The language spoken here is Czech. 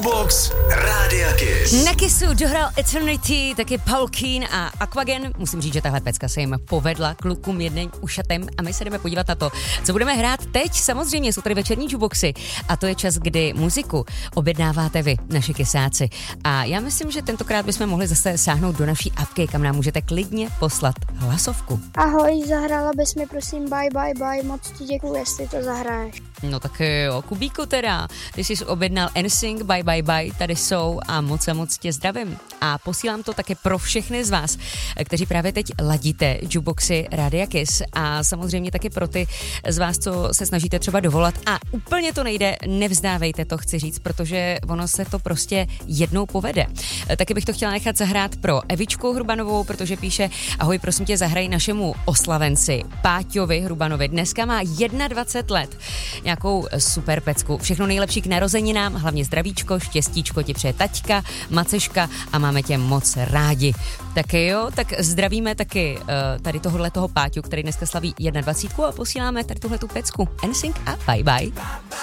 Jukebox Rádia Kiss. Na Kissu dohrál Eternity, taky Paul Keen a Aquagen. Musím říct, že tahle pecka se jim povedla, klukům jedným ušatem, a my se jdeme podívat na to, co budeme hrát teď. Samozřejmě jsou tady večerní jukeboxy a to je čas, kdy muziku objednáváte vy, naši kisáci. A já myslím, že tentokrát bychom mohli zase sáhnout do naší apky, kam nám můžete klidně poslat hlasovku. Ahoj, zahrála bys mi prosím Bye Bye Bye, moc ti děkuju, jestli to zahraješ. No tak jo, Kubíku teda, ty jsi objednal NSYNC, Bye Bye Bye, tady jsou a moc tě zdravím. A posílám to také pro všechny z vás, kteří právě teď ladíte jukeboxy Rádia Kiss, a samozřejmě taky pro ty z vás, co se snažíte třeba dovolat a úplně to nejde, nevzdávejte to, chci říct, protože ono se to prostě jednou povede. Taky bych to chtěla nechat zahrát pro Evičku Hrubanovou, protože píše: ahoj, prosím tě, zahraj našemu oslavenci Páťovi Hrubanovi, dneska má 21 let, nějakou super pecku, všechno nejlepší k narozeninám, hlavně zdravíčko, štěstíčko ti přeje taťka, maceška a máme tě moc rádi. Tak jo, tak zdravíme taky tady tohoto Páťu, který dneska slaví 21, a posíláme tady tuhletu pecku NSYNC a Bye Bye.